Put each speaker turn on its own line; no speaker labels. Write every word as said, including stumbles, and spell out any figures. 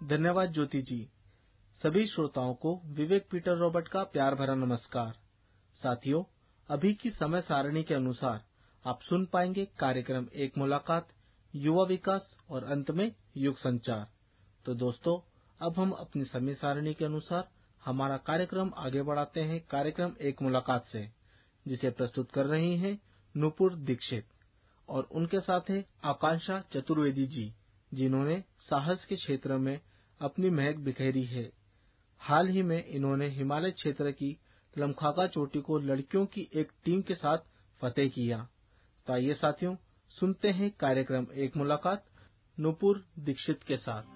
धन्यवाद ज्योति जी। सभी श्रोताओं को विवेक पीटर रॉबर्ट का प्यार भरा नमस्कार। साथियों, अभी की समय सारणी के अनुसार आप सुन पाएंगे कार्यक्रम एक मुलाकात, युवा विकास और अंत में युग संचार। तो दोस्तों, अब हम अपनी समय सारणी के अनुसार हमारा कार्यक्रम आगे बढ़ाते हैं कार्यक्रम एक मुलाकात से, जिसे प्रस्तुत कर रही हैं नूपुर दीक्षित और उनके साथ हैं आकांक्षा चतुर्वेदी जी, जिन्होंने साहस के क्षेत्र में अपनी महक बिखेरी है। हाल ही में इन्होंने हिमालय क्षेत्र की लमखागा चोटी को लड़कियों की एक टीम के साथ फतेह किया। तो आइए साथियों, सुनते हैं कार्यक्रम एक मुलाकात नूपुर दीक्षित के साथ।